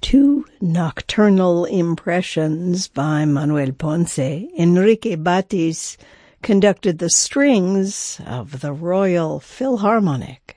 Two nocturnal impressions by Manuel Ponce. Enrique Batis conducted the strings of the Royal Philharmonic.